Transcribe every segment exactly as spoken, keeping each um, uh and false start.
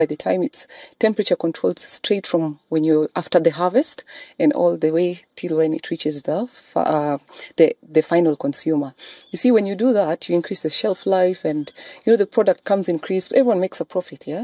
By the time it's temperature controlled straight from when you're after the harvest and all the way till when it reaches the uh, the the final consumer. You see, when you do that, you increase the shelf life, and you know the product comes in crisp. Everyone makes a profit, yeah.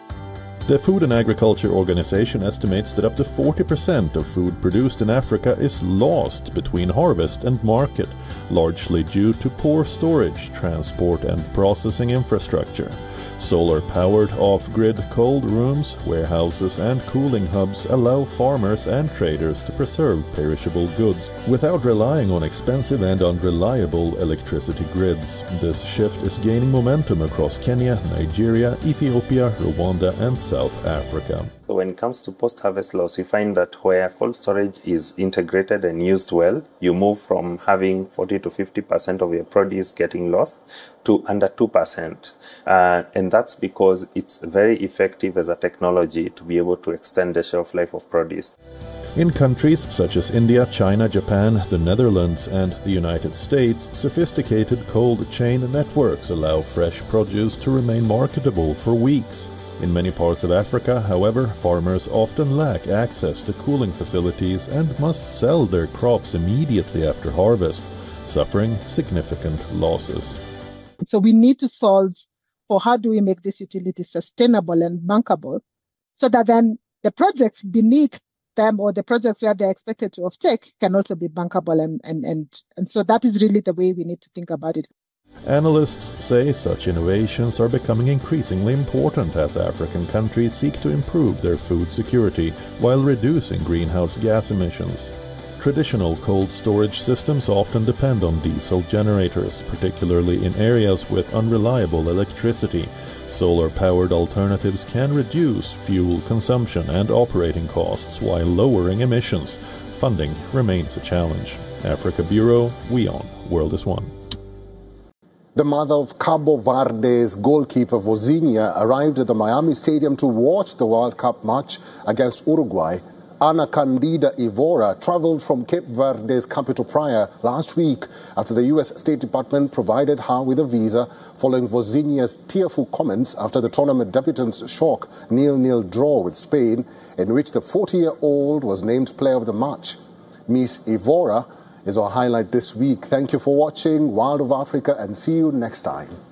The Food and Agriculture Organization estimates that up to forty percent of food produced in Africa is lost between harvest and market, largely due to poor storage, transport and processing infrastructure. Solar-powered off-grid cold rooms, warehouses and cooling hubs allow farmers and traders to preserve perishable goods without relying on expensive and unreliable electricity grids. This shift is gaining momentum across Kenya, Nigeria, Ethiopia, Rwanda and South Africa. So when it comes to post-harvest loss, we find that where cold storage is integrated and used well, you move from having forty to fifty percent of your produce getting lost to under two percent. Uh, and that's because it's very effective as a technology to be able to extend the shelf life of produce. In countries such as India, China, Japan, the Netherlands and the United States, sophisticated cold chain networks allow fresh produce to remain marketable for weeks. In many parts of Africa, however, farmers often lack access to cooling facilities and must sell their crops immediately after harvest, suffering significant losses. So we need to solve for how do we make this utility sustainable and bankable so that then the projects beneath them or the projects where they're expected to offtake can also be bankable. And, and, and, and so that is really the way we need to think about it. Analysts say such innovations are becoming increasingly important as African countries seek to improve their food security while reducing greenhouse gas emissions. Traditional cold storage systems often depend on diesel generators, particularly in areas with unreliable electricity. Solar-powered alternatives can reduce fuel consumption and operating costs while lowering emissions. Funding remains a challenge. Africa Bureau, WION, World is One. The mother of Cabo Verde's goalkeeper Vozinha arrived at the Miami Stadium to watch the World Cup match against Uruguay. Ana Candida Ivora traveled from Cape Verde's capital Praia last week after the U S State Department provided her with a visa following Vozinha's tearful comments after the tournament debutant's shock nil nil draw with Spain, in which the forty-year-old was named player of the match. Miss Ivora is our highlight this week. Thank you for watching World of Africa and see you next time.